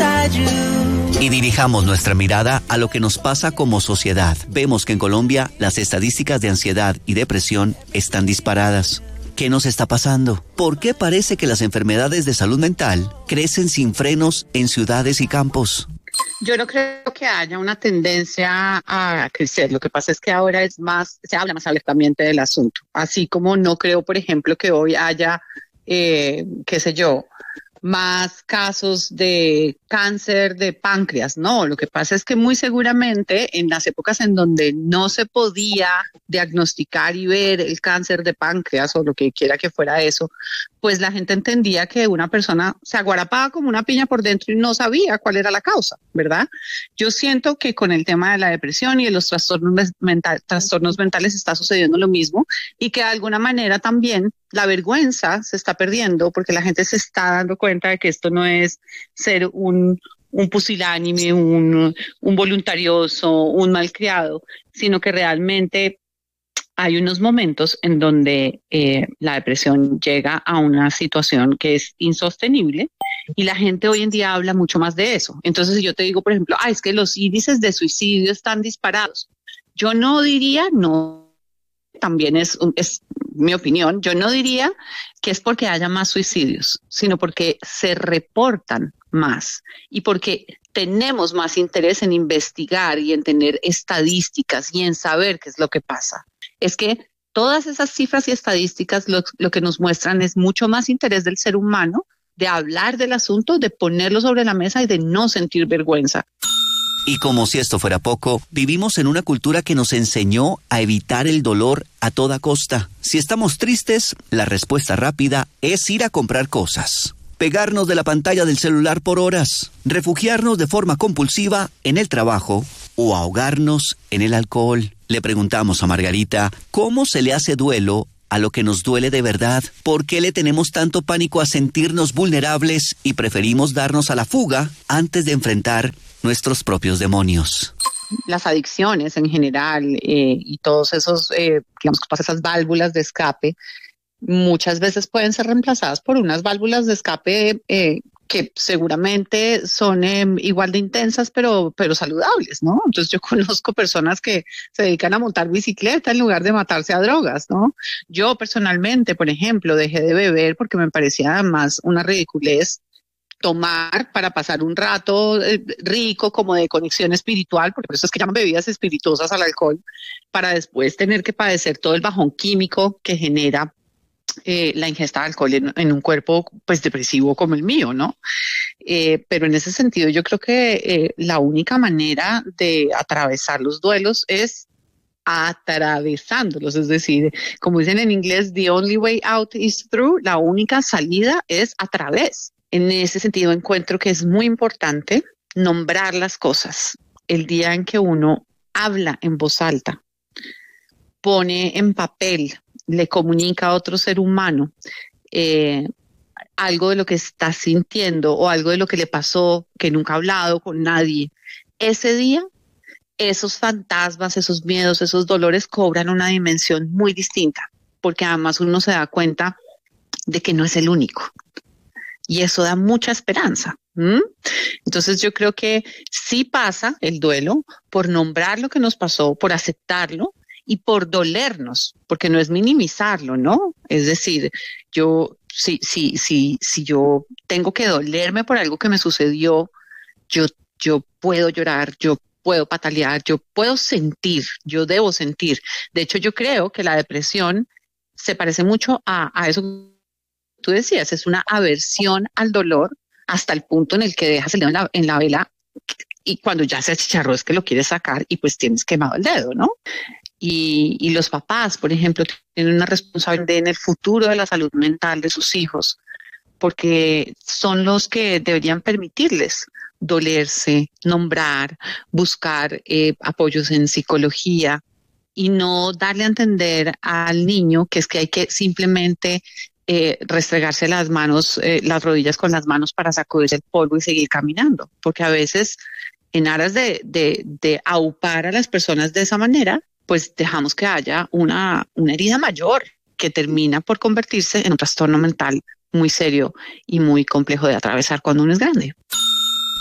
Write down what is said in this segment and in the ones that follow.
Y dirijamos nuestra mirada a lo que nos pasa como sociedad. Vemos que en Colombia las estadísticas de ansiedad y depresión están disparadas. ¿Qué nos está pasando? ¿Por qué parece que las enfermedades de salud mental crecen sin frenos en ciudades y campos? Yo no creo que haya una tendencia a crecer. Lo que pasa es que ahora se habla más abiertamente del asunto. Así como no creo, por ejemplo, que hoy haya, más casos de cáncer de páncreas. No, lo que pasa es que muy seguramente en las épocas en donde no se podía diagnosticar y ver el cáncer de páncreas o lo que quiera que fuera eso, pues la gente entendía que una persona se aguarapaba como una piña por dentro y no sabía cuál era la causa, ¿verdad? Yo siento que con el tema de la depresión y de los trastornos mentales está sucediendo lo mismo y que de alguna manera también la vergüenza se está perdiendo porque la gente se está dando cuenta de que esto no es ser un pusilánime, un voluntarioso, un malcriado, sino que realmente hay unos momentos en donde la depresión llega a una situación que es insostenible y la gente hoy en día habla mucho más de eso. Entonces, si yo te digo, por ejemplo, es que los índices de suicidio están disparados. Yo no diría, no, también es mi opinión, yo no diría que es porque haya más suicidios, sino porque se reportan más y porque tenemos más interés en investigar y en tener estadísticas y en saber qué es lo que pasa. Es que todas esas cifras y estadísticas lo que nos muestran es mucho más interés del ser humano de hablar del asunto, de ponerlo sobre la mesa y de no sentir vergüenza. Y como si esto fuera poco, vivimos en una cultura que nos enseñó a evitar el dolor a toda costa. Si estamos tristes, la respuesta rápida es ir a comprar cosas. Pegarnos de la pantalla del celular por horas, refugiarnos de forma compulsiva en el trabajo o ahogarnos en el alcohol. Le preguntamos a Margarita, ¿cómo se le hace duelo a lo que nos duele de verdad? ¿Por qué le tenemos tanto pánico a sentirnos vulnerables y preferimos darnos a la fuga antes de enfrentar nuestros propios demonios? Las adicciones en general y todos esos, esas válvulas de escape, muchas veces pueden ser reemplazadas por unas válvulas de escape que seguramente son igual de intensas, pero saludables, ¿no? Entonces yo conozco personas que se dedican a montar bicicleta en lugar de matarse a drogas, ¿no? Yo personalmente, por ejemplo, dejé de beber porque me parecía además una ridiculez tomar para pasar un rato rico como de conexión espiritual, porque por eso es que llaman bebidas espirituosas al alcohol, para después tener que padecer todo el bajón químico que genera la ingesta de alcohol en un cuerpo pues depresivo como el mío, ¿no? Pero en ese sentido yo creo que la única manera de atravesar los duelos es atravesándolos, es decir, como dicen en inglés, the only way out is through, la única salida es a través. En ese sentido encuentro que es muy importante nombrar las cosas. El día en que uno habla en voz alta, pone en papel, le comunica a otro ser humano algo de lo que está sintiendo o algo de lo que le pasó, que nunca ha hablado con nadie, ese día esos fantasmas, esos miedos, esos dolores cobran una dimensión muy distinta, porque además uno se da cuenta de que no es el único. Y eso da mucha esperanza. Entonces yo creo que sí pasa el duelo por nombrar lo que nos pasó, por aceptarlo y por dolernos, porque no es minimizarlo, ¿no? Es decir, si yo tengo que dolerme por algo que me sucedió, yo puedo llorar, yo puedo patalear, yo puedo sentir, yo debo sentir. De hecho, yo creo que la depresión se parece mucho a eso que tú decías, es una aversión al dolor hasta el punto en el que dejas el dedo en la vela y cuando ya se achicharró es que lo quieres sacar y pues tienes quemado el dedo, ¿no? Y los papás, por ejemplo, tienen una responsabilidad en el futuro de la salud mental de sus hijos, porque son los que deberían permitirles dolerse, nombrar, buscar apoyos en psicología y no darle a entender al niño que es que hay que simplemente restregarse las manos, las rodillas con las manos para sacudir el polvo y seguir caminando, porque a veces en aras de aupar a las personas de esa manera, pues dejamos que haya una herida mayor que termina por convertirse en un trastorno mental muy serio y muy complejo de atravesar cuando uno es grande.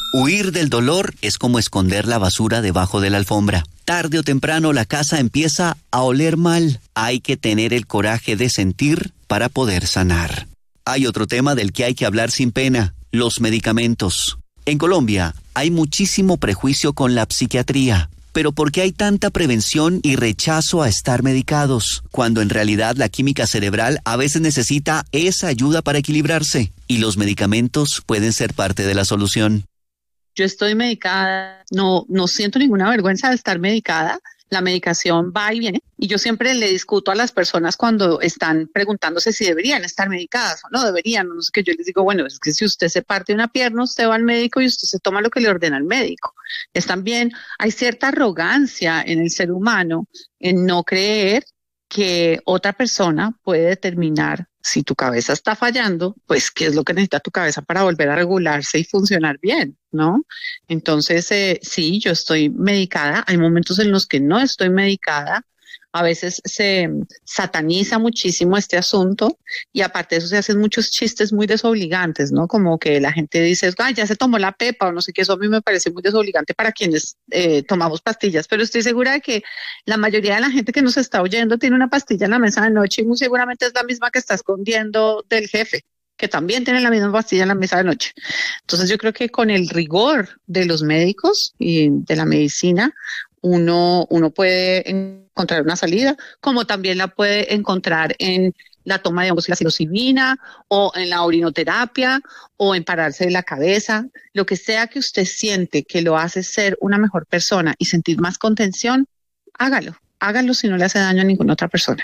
Huir del dolor es como esconder la basura debajo de la alfombra. Tarde o temprano la casa empieza a oler mal. Hay que tener el coraje de sentir para poder sanar. Hay otro tema del que hay que hablar sin pena: los medicamentos. En Colombia hay muchísimo prejuicio con la psiquiatría. Pero ¿por qué hay tanta prevención y rechazo a estar medicados, cuando en realidad la química cerebral a veces necesita esa ayuda para equilibrarse? Y los medicamentos pueden ser parte de la solución. Yo estoy medicada, no siento ninguna vergüenza de estar medicada. La medicación va y viene, y yo siempre le discuto a las personas cuando están preguntándose si deberían estar medicadas o no deberían, no sé qué, yo les digo, bueno, es que si usted se parte una pierna, usted va al médico y usted se toma lo que le ordena el médico. Es también, hay cierta arrogancia en el ser humano en no creer que otra persona puede determinar si tu cabeza está fallando, pues qué es lo que necesita tu cabeza para volver a regularse y funcionar bien, ¿no? Entonces, sí, yo estoy medicada. Hay momentos en los que no estoy medicada. A veces se sataniza muchísimo este asunto, y aparte de eso se hacen muchos chistes muy desobligantes, ¿no? Como que la gente dice, ay, ya se tomó la pepa o no sé qué. Eso a mí me parece muy desobligante para quienes tomamos pastillas, pero estoy segura de que la mayoría de la gente que nos está oyendo tiene una pastilla en la mesa de noche, y muy seguramente es la misma que está escondiendo del jefe, que también tiene la misma pastilla en la mesa de noche. Entonces yo creo que con el rigor de los médicos y de la medicina, uno puede encontrar una salida, como también la puede encontrar en la toma de hongos y la psilocibina, o en la orinoterapia, o en pararse de la cabeza. Lo que sea que usted siente que lo hace ser una mejor persona y sentir más contención, hágalo si no le hace daño a ninguna otra persona.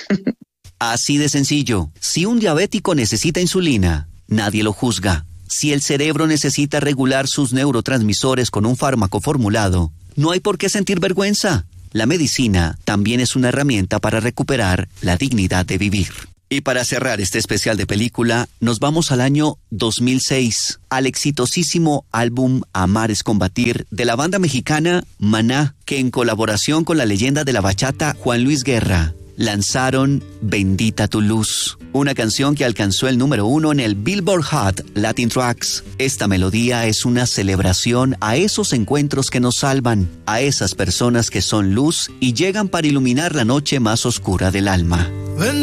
Así de sencillo. Si un diabético necesita insulina, nadie lo juzga. Si el cerebro necesita regular sus neurotransmisores con un fármaco formulado, no hay por qué sentir vergüenza. La medicina también es una herramienta para recuperar la dignidad de vivir. Y para cerrar este especial de película, nos vamos al año 2006, al exitosísimo álbum Amar es Combatir de la banda mexicana Maná, que en colaboración con la leyenda de la bachata Juan Luis Guerra lanzaron Bendita tu luz, una canción que alcanzó el número 1 en el Billboard Hot Latin Tracks. Esta melodía es una celebración a esos encuentros que nos salvan, a esas personas que son luz y llegan para iluminar la noche más oscura del alma.